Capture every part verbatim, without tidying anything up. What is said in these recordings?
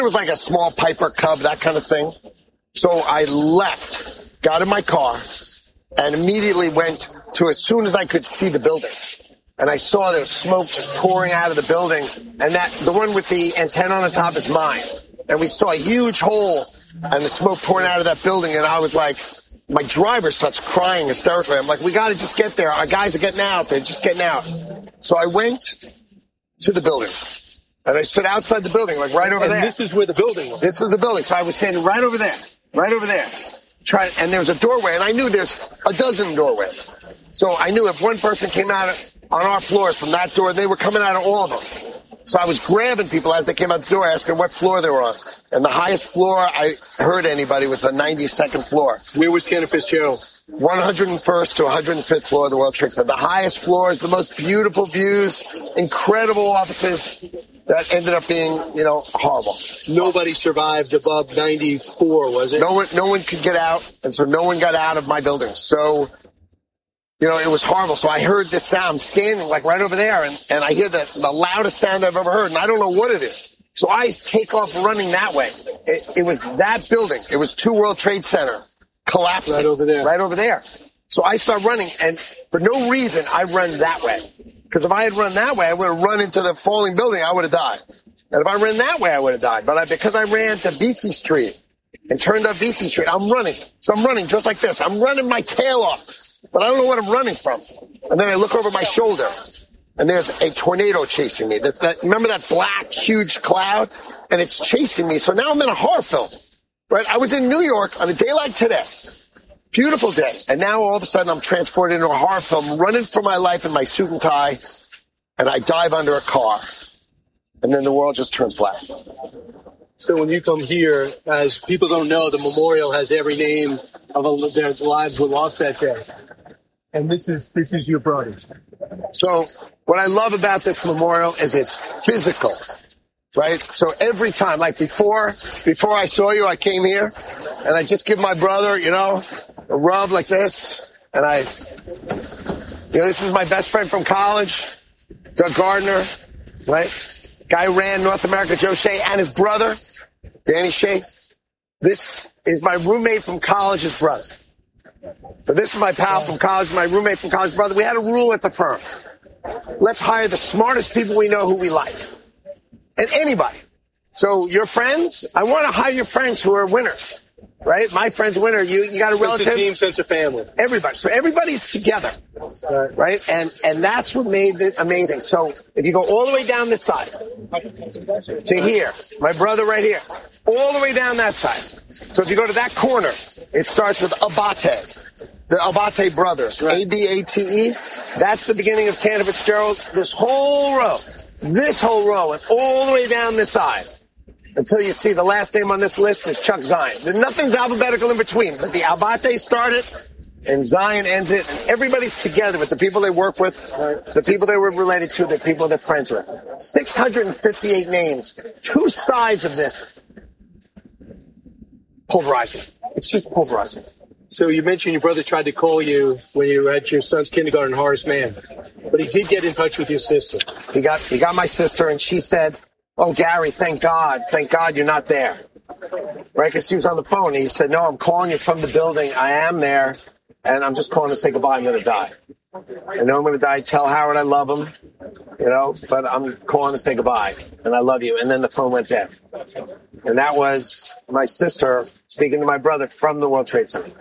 It was like a small Piper Cub, that kind of thing. So I left, got in my car, and immediately went to as soon as I could see the building. And I saw there was smoke just pouring out of the building. And that the one with the antenna on the top is mine. And we saw a huge hole and the smoke pouring out of that building. And I was like, my driver starts crying hysterically. I'm like, we got to just get there. Our guys are getting out. They're just getting out. So I went to the building. And I stood outside the building, like right over and there. And this is where the building was? This is the building. So I was standing right over there, right over there. Try, and there was a doorway, and I knew there's a dozen doorways. So I knew if one person came out on our floors from that door, they were coming out of all of them. So I was grabbing people as they came out the door, asking what floor they were on. And the highest floor I heard anybody was the ninety-second floor. Where was Kenneth Fitzgerald? one hundred first to one hundred fifth floor of the World Trade Center. The highest floors, the most beautiful views, incredible offices that ended up being, you know, horrible. Nobody survived above ninety-four, was it? No one, no one could get out, and so no one got out of my building. So, you know, it was horrible. So I heard this sound standing like right over there, and, and I hear the, the loudest sound I've ever heard, and I don't know what it is. So I take off running that way. It, it was that building. It was two World Trade Center collapsing. Right over there. Right over there. So I start running, and for no reason, I run that way. Because if I had run that way, I would have run into the falling building. I would have died. And if I ran that way, I would have died. But I, because I ran to Vesey Street and turned up Vesey Street, I'm running. So I'm running just like this. I'm running my tail off. But I don't know what I'm running from. And then I look over my shoulder, and there's a tornado chasing me. That, that, remember that black, huge cloud? And it's chasing me. So now I'm in a horror film. Right? I was in New York on a day like today. Beautiful day. And now all of a sudden I'm transported into a horror film, running for my life in my suit and tie, and I dive under a car. And then the world just turns black. So when you come here, as people don't know, the memorial has every name of a, their lives were lost that day. And this is this is your brother. So what I love about this memorial is it's physical, right? So every time, like before, before I saw you, I came here, and I just give my brother, you know, a rub like this, and I, you know, this is my best friend from college, Doug Gardner, right? Guy who ran North America, Joe Shea, and his brother, Danny Shea. This is my roommate from college's brother. So this is my pal from college, my roommate from college, brother. We had a rule at the firm. Let's hire the smartest people we know who we like. And anybody. So your friends, I want to hire your friends who are winners. Right? My friend's a winner. You you got a relative. Sense of team, sense of family. Everybody. So everybody's together. Right? And and that's what made it amazing. So if you go all the way down this side to here, my brother right here, all the way down that side. So if you go to that corner, it starts with Abate. The Abate brothers, right. A B A T E. That's the beginning of Kenneth Fitzgerald. This whole row, this whole row, and all the way down this side. Until you see the last name on this list is Chuck Zion. There's nothing's alphabetical in between, but the Abate started and Zion ends it, and everybody's together with the people they work with, the people they were related to, the people they're friends with. six hundred fifty-eight names, two sides of this. Pulverizing. It's just pulverizing. So you mentioned your brother tried to call you when you were at your son's kindergarten, Horace Mann, but he did get in touch with your sister. He got he got my sister, and she said, "Oh, Gary, thank God, thank God you're not there." Right? Because he was on the phone. And he said, "No, I'm calling you from the building. I am there, and I'm just calling to say goodbye. I'm going to die. I know I'm going to die. Tell Howard I love him, you know, but I'm calling to say goodbye, and I love you." And then the phone went dead. And that was my sister speaking to my brother from the World Trade Center.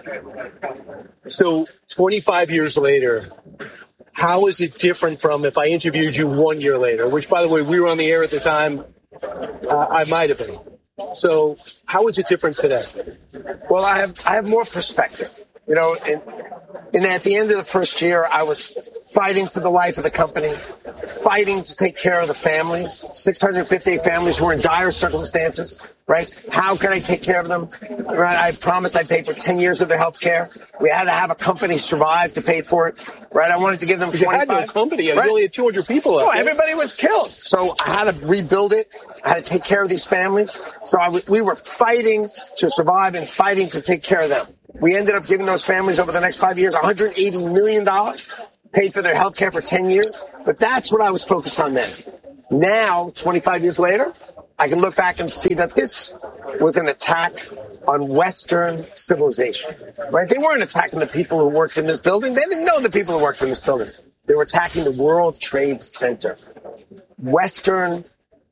So twenty-five years later, how is it different from if I interviewed you one year later, which, by the way, we were on the air at the time, uh, I might have been. So how is it different today? Well, I have I have more perspective. You know, and, and at the end of the first year, I was fighting for the life of the company, fighting to take care of the families, six hundred fifty-eight families who were in dire circumstances, right? How can I take care of them? Right? I promised I'd pay for ten years of their health care. We had to have a company survive to pay for it, right? I wanted to give them twenty-five. You had no company. Right? You only had two hundred people out No, there. everybody was killed. So I had to rebuild it. I had to take care of these families. So I w- we were fighting to survive and fighting to take care of them. We ended up giving those families over the next five years one hundred eighty million dollars, paid for their health care for ten years. But that's what I was focused on then. Now, twenty-five years later, I can look back and see that this was an attack on Western civilization, right? They weren't attacking the people who worked in this building. They didn't know the people who worked in this building. They were attacking the World Trade Center. Western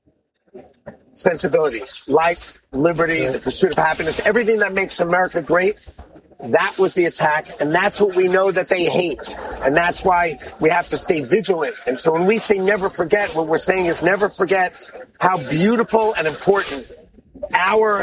sensibilities, life, liberty, the pursuit of happiness, everything that makes America great. That was the attack, and that's what we know that they hate. And that's why we have to stay vigilant. And so when we say never forget, what we're saying is never forget how beautiful and important our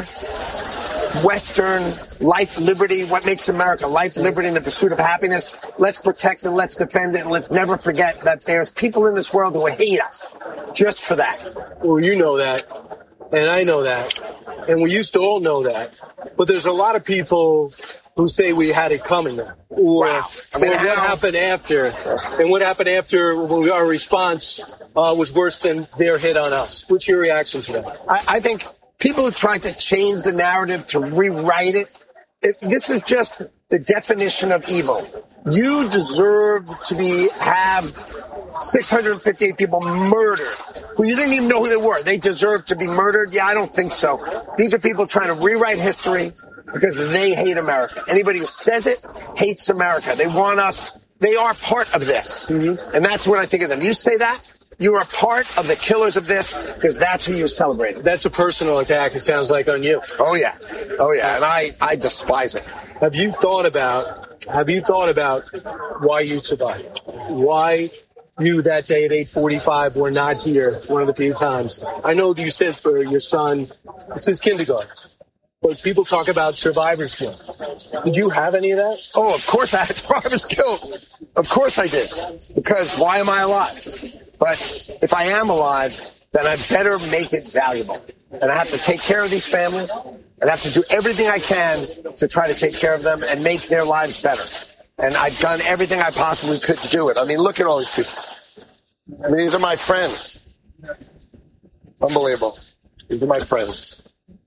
Western life, liberty, what makes America, life, liberty, and the pursuit of happiness. Let's protect it, let's defend it, and let's never forget that there's people in this world who hate us just for that. Well, you know that, and I know that, and we used to all know that. But there's a lot of people who say we had it coming now. Or, wow. I mean, or what how? happened after, and what happened after our response uh, was worse than their hit on us. What's your reaction to that? I, I think people who try to change the narrative, to rewrite it, it, this is just the definition of evil. You deserve to be have six hundred fifty-eight people murdered who you didn't even know who they were. They deserve to be murdered? Yeah, I don't think so. These are people trying to rewrite history because they hate America. Anybody who says it hates America. They want us. They are part of this. Mm-hmm. And that's what I think of them. You say that, you are part of the killers of this because that's who you celebrate. That's a personal attack, it sounds like, on you. Oh, yeah. Oh, yeah. And I, I despise it. Have you thought about, have you thought about why you survived? Why you that day at eight forty-five were not here one of the few times? I know you said for your son, it's his kindergarten. But people talk about survivor's guilt. Did you have any of that? Oh, of course I had survivor's guilt. Of course I did. Because why am I alive? But if I am alive, then I better make it valuable. And I have to take care of these families. And I have to do everything I can to try to take care of them and make their lives better. And I've done everything I possibly could to do it. I mean, look at all these people. I mean, these are my friends. Unbelievable. These are my friends.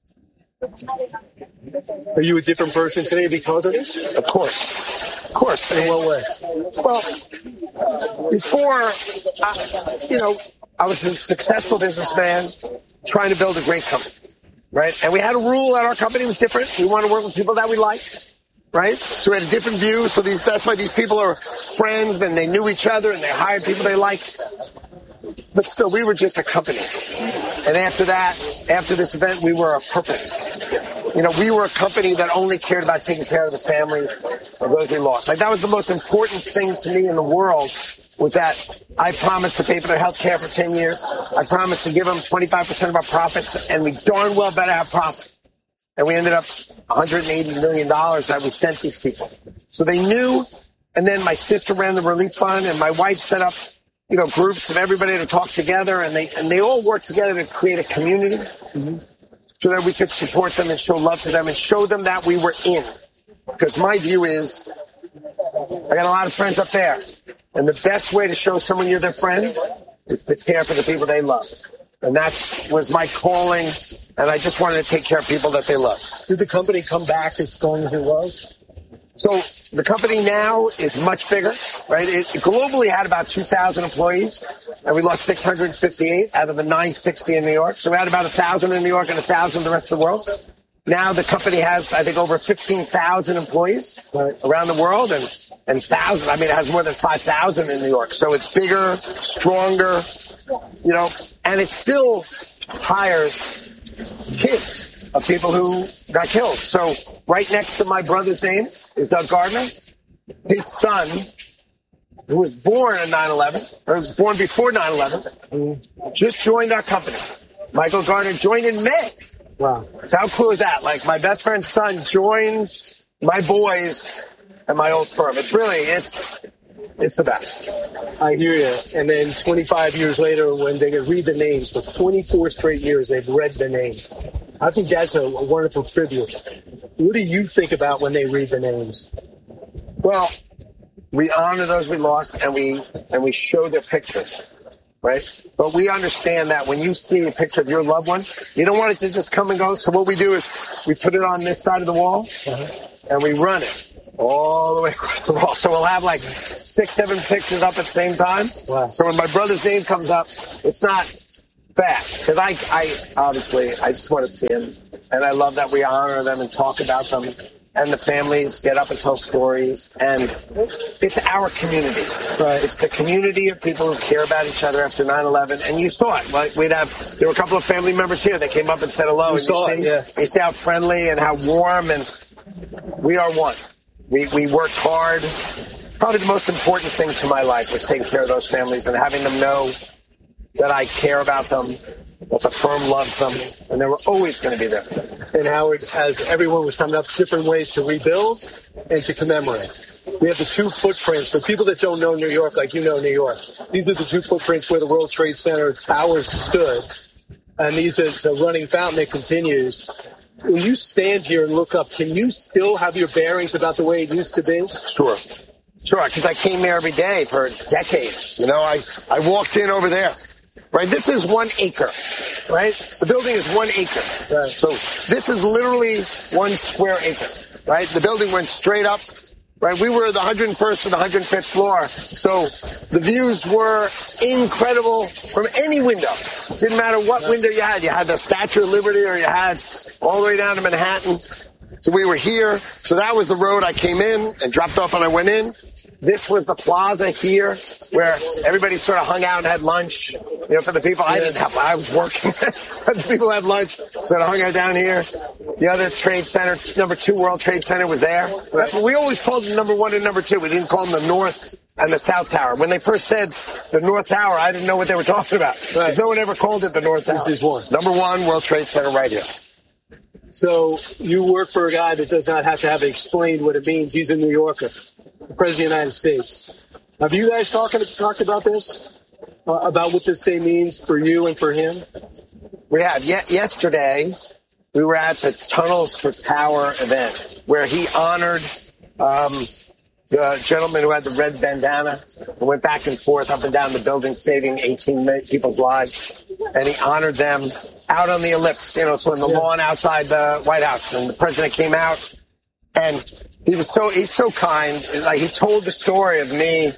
Are you a different person today because of this? Of course. Of course. In what way? Well, before, I, you know, I was a successful businessman trying to build a great company, right? And we had a rule that our company was different. We wanted to work with people that we liked, right? So we had a different view. So these, that's why these people are friends and they knew each other and they hired people they liked. But still, we were just a company. And after that, after this event, we were a purpose. You know, we were a company that only cared about taking care of the families of those we lost. Like, that was the most important thing to me in the world, was that I promised to pay for their health care for ten years. I promised to give them twenty-five percent of our profits, and we darn well better have profit. And we ended up one hundred eighty million dollars that we sent these people. So they knew, and then my sister ran the relief fund, and my wife set up, you know, groups of everybody to talk together, and they and they all worked together to create a community mm-hmm. so that we could support them and show love to them and show them that we were in. Because my view is, I got a lot of friends up there, and the best way to show someone you're their friend is to care for the people they love. And that was my calling, and I just wanted to take care of people that they love. Did the company come back as strong as it was? So the company now is much bigger, right? It globally had about two thousand employees, and we lost six hundred fifty-eight out of the nine sixty in New York. So we had about one thousand in New York and one thousand in the rest of the world. Now the company has, I think, over fifteen thousand employees around the world, and, and thousands. I mean, it has more than five thousand in New York. So it's bigger, stronger, you know, and it still hires kids of people who got killed. So right next to my brother's name is Doug Gardner. His son, who was born in nine eleven, or was born before nine eleven, just joined our company. Michael Gardner joined in May. Wow. So how cool is that? Like, my best friend's son joins my boys and my old firm. It's really, it's it's the best. I hear you. And then twenty-five years later, when they read the names, for twenty-four straight years, they've read the names. I think that's a, a wonderful tribute. What do you think about when they read the names? Well, we honor those we lost, and we and we show their pictures, right? But we understand that when you see a picture of your loved one, you don't want it to just come and go. So what we do is we put it on this side of the wall, uh-huh. and we run it all the way across the wall. So we'll have like six, seven pictures up at the same time. Wow. So when my brother's name comes up, it's not fast. Because I, I, obviously, I just want to see them. And I love that we honor them and talk about them. And the families get up and tell stories. And it's our community. Right. It's the community of people who care about each other after nine eleven. And you saw it. Like we'd have, there were a couple of family members here that came up and said hello. You and saw you see, it, yeah. You see how friendly and how warm. And we are one. We, we worked hard. Probably the most important thing to my life was taking care of those families and having them know that I care about them, that the firm loves them, and they were always going to be there. And Howard, as everyone was coming up with different ways to rebuild and to commemorate. We have the two footprints. For people that don't know New York like you know New York, these are the two footprints where the World Trade Center towers stood. And these are the running fountain that continues. When you stand here and look up, can you still have your bearings about the way it used to be? Sure. Sure, because I came there every day for decades. You know, I, I walked in over there. Right, this is one acre, right? The building is one acre. Right. So this is literally one square acre, right? The building went straight up, right? We were the one hundred first or the one hundred fifth floor. So the views were incredible from any window. Didn't matter what window you had. You had the Statue of Liberty or you had all the way down to Manhattan. So we were here. So that was the road I came in and dropped off and I went in. This was the plaza here where everybody sort of hung out and had lunch. You know, for the people, I didn't have, I was working. The people had lunch, so I hung out down here. The other trade center, number two World Trade Center was there. That's what we always called them, number one and number two. We didn't call them the North and the South Tower. When they first said the North Tower, I didn't know what they were talking about. Right. No one ever called it the North Tower. This is one. Number one World Trade Center right here. So you work for a guy that does not have to have explained what it means. He's a New Yorker, the President of the United States. Have you guys talked talked about this? Uh, about what this day means for you and for him? We had. Ye- yesterday, we were at the Tunnels for Tower event where he honored um, the gentleman who had the red bandana and went back and forth up and down the building saving eighteen people's lives. And he honored them out on the ellipse, you know, so in the yeah. lawn outside the White House. And the president came out and he was so, he's so kind. Like he told the story of me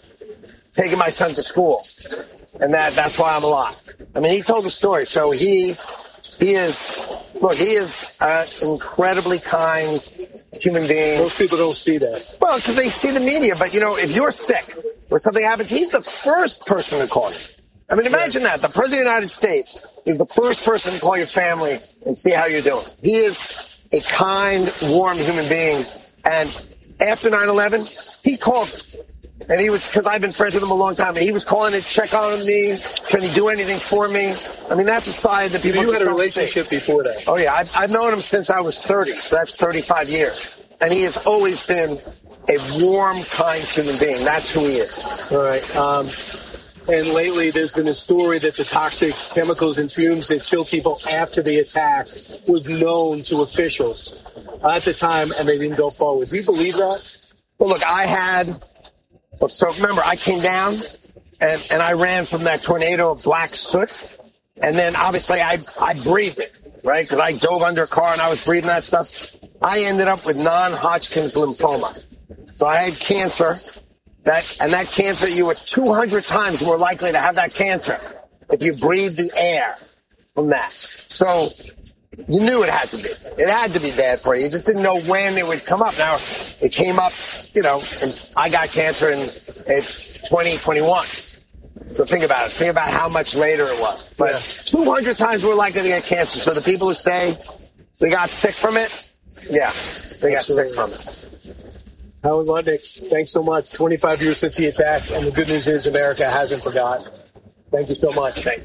taking my son to school, and that that's why I'm alive. I mean, he told the story. So he he is, look, he is an incredibly kind human being. Most people don't see that. Well, because they see the media. But, you know, if you're sick or something happens, he's the first person to call you. I mean, imagine that. The President of the United States is the first person to call your family and see how you're doing. He is a kind, warm human being. And after nine eleven, he called me. And he was, because I've been friends with him a long time, and he was calling to check on me. Can he do anything for me? I mean, that's a side that people You had a don't relationship see. Before that. Oh, yeah. I've, I've known him since I was thirty, so that's thirty-five years. And he has always been a warm, kind human being. That's who he is. All right. Um, and lately, there's been a story that the toxic chemicals and fumes that killed people after the attack was known to officials at the time, and they didn't go forward. Do you believe that? Well, look, I had... So remember, I came down and, and I ran from that tornado of black soot. And then obviously I, I breathed it, right? Because I dove under a car and I was breathing that stuff. I ended up with non-Hodgkin's lymphoma. So I had cancer. That and that cancer, you were two hundred times more likely to have that cancer if you breathed the air from that. So you knew it had to be. It had to be bad for you. You just didn't know when it would come up. Now, it came up, you know, and I got cancer in, in twenty twenty-one. So think about it. Think about how much later it was. But yeah. two hundred times more likely to get cancer. So the people who say they got sick from it, yeah, they got Absolutely. sick from it. Howard Lutnick, thanks so much. twenty-five years since the attack, and the good news is America hasn't forgotten. Thank you so much. Thank you.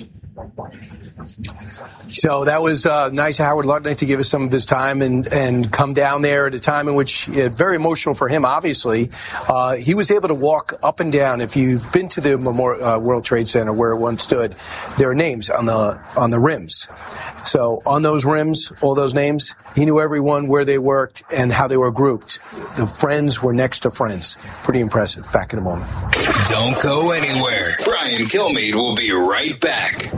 So that was uh, nice of Howard Lutnick to give us some of his time and, and come down there at a time in which, uh, very emotional for him, obviously. Uh, he was able to walk up and down. If you've been to the Memorial, uh, World Trade Center where it once stood, there are names on the on the rims. So on those rims, all those names, he knew everyone, where they worked, and how they were grouped. The friends were next to friends. Pretty impressive. Back in a moment. Don't go anywhere. Brian Kilmeade will be right back.